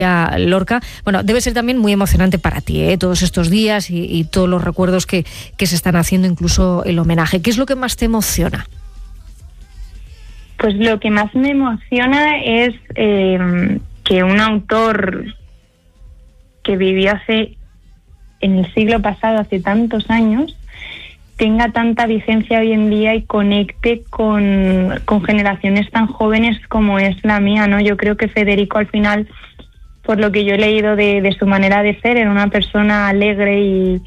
a Lorca. Bueno, debe ser también muy emocionante para ti, todos estos días y todos los recuerdos que se están haciendo, incluso el homenaje. ¿Qué es lo que más te emociona? Pues lo que más me emociona es que un autor que vivió en el siglo pasado, hace tantos años, tenga tanta vigencia hoy en día y conecte con generaciones tan jóvenes como es la mía, ¿no? Yo creo que Federico, al final, por lo que yo he leído de su manera de ser, era una persona alegre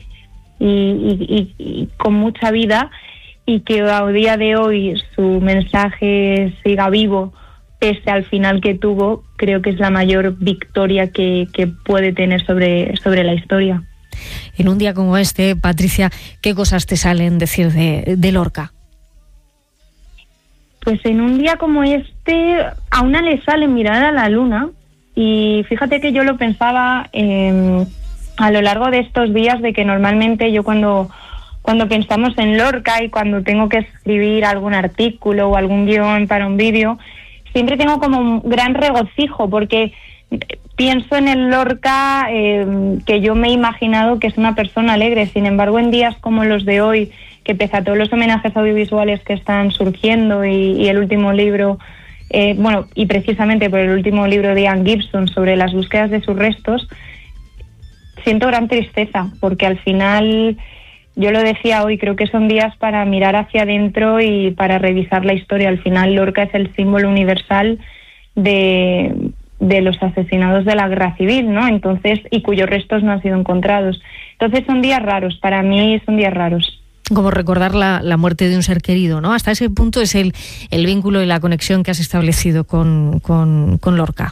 y con mucha vida, y que a día de hoy su mensaje siga vivo pese al final que tuvo. Creo que es la mayor victoria que puede tener sobre la historia. En un día como este, Patricia, ¿qué cosas te salen decir de Lorca? Pues en un día como este, a una le sale mirar a la luna. Y fíjate que yo lo pensaba a lo largo de estos días, de que normalmente yo cuando pensamos en Lorca y cuando tengo que escribir algún artículo o algún guión para un vídeo, siempre tengo como un gran regocijo, porque pienso en el Lorca que yo me he imaginado que es una persona alegre. Sin embargo, en días como los de hoy, que pese a todos los homenajes audiovisuales que están surgiendo y el último libro, y precisamente por el último libro de Ian Gibson sobre las búsquedas de sus restos, siento gran tristeza, porque al final, yo lo decía hoy, creo que son días para mirar hacia adentro y para revisar la historia. Al final, Lorca es el símbolo universal de los asesinados de la guerra civil, ¿no? Entonces, y cuyos restos no han sido encontrados. Entonces son días raros, para mí son días raros. Como recordar la muerte de un ser querido, ¿no? Hasta ese punto es el vínculo y la conexión que has establecido con Lorca.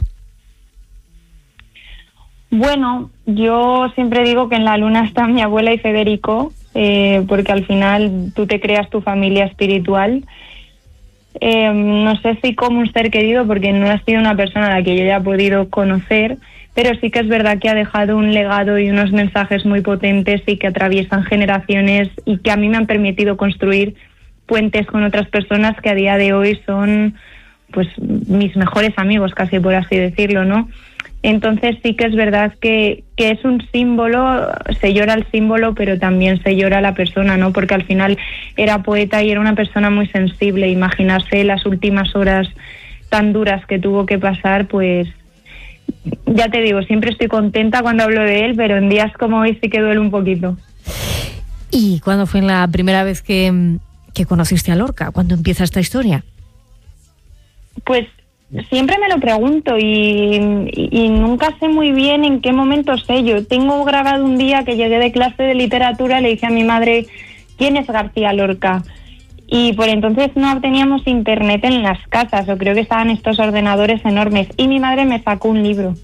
Bueno, yo siempre digo que en la luna están mi abuela y Federico, porque al final tú te creas tu familia espiritual. No sé si como un ser querido, porque no ha sido una persona a la que yo haya podido conocer, pero sí que es verdad que ha dejado un legado y unos mensajes muy potentes y que atraviesan generaciones, y que a mí me han permitido construir puentes con otras personas que a día de hoy son, pues, mis mejores amigos, casi por así decirlo, ¿no? Entonces sí que es verdad que es un símbolo, se llora el símbolo, pero también se llora la persona, ¿no? Porque al final era poeta y era una persona muy sensible. Imaginarse las últimas horas tan duras que tuvo que pasar, pues ya te digo, siempre estoy contenta cuando hablo de él, pero en días como hoy sí que duele un poquito. ¿Y cuándo fue la primera vez que conociste a Lorca? ¿Cuándo empieza esta historia? Pues siempre me lo pregunto y nunca sé muy bien en qué momento sé. Yo tengo grabado un día que llegué de clase de literatura, le dije a mi madre, ¿quién es García Lorca? Y por entonces no teníamos internet en las casas, o creo que estaban estos ordenadores enormes, y mi madre me sacó un libro.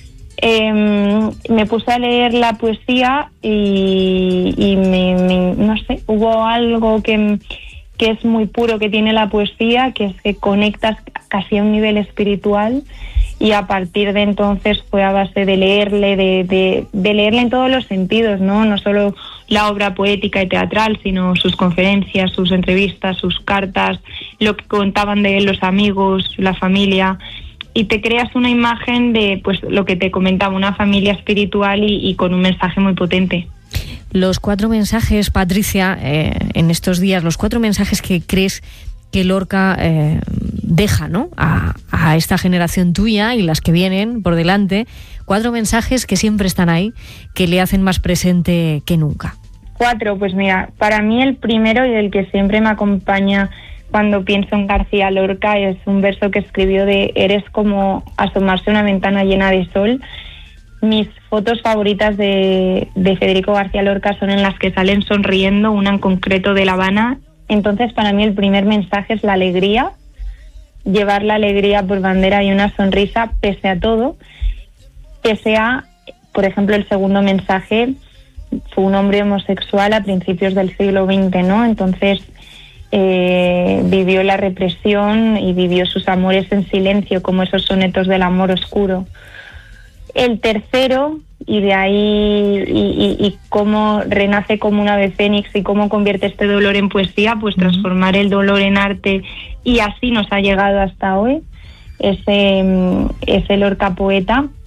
Me puse a leer la poesía y no sé, hubo algo que es muy puro que tiene la poesía, que es que conectas casi a un nivel espiritual, y a partir de entonces fue a base de leerle, de leerle en todos los sentidos, ¿no? No solo la obra poética y teatral, sino sus conferencias, sus entrevistas, sus cartas, lo que contaban de él los amigos, la familia, y te creas una imagen de, pues, lo que te comentaba, una familia espiritual y con un mensaje muy potente. Los 4 mensajes, Patricia, en estos días, los 4 mensajes que crees que Lorca deja, ¿no?, a esta generación tuya y las que vienen por delante, 4 mensajes que siempre están ahí, que le hacen más presente que nunca. 4, pues mira, para mí el primero y el que siempre me acompaña cuando pienso en García Lorca es un verso que escribió de «Eres como asomarse a una ventana llena de sol». Mis fotos favoritas de Federico García Lorca son en las que salen sonriendo, una en concreto de La Habana. Entonces, para mí el primer mensaje es la alegría, llevar la alegría por bandera y una sonrisa pese a todo. Pese a, por ejemplo, el segundo mensaje, fue un hombre homosexual a principios del siglo XX, ¿no? Entonces vivió la represión y vivió sus amores en silencio, como esos sonetos del amor oscuro. El tercero, y de ahí y cómo renace como un ave fénix y cómo convierte este dolor en poesía, pues transformar el dolor en arte, y así nos ha llegado hasta hoy ese Lorca poeta.